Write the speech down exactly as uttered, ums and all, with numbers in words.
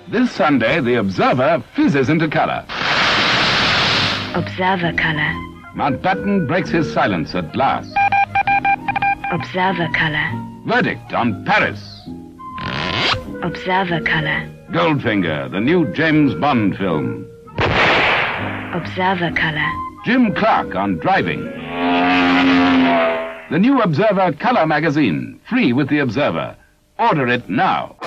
This Sunday, The Observer fizzes into color. Observer color. Mountbatten breaks his silence at last. Observer color. Verdict on Paris. Observer color. Goldfinger, the new James Bond film. Observer color. Jim Clark on driving. The new Observer Color magazine, free with The Observer. Order it now.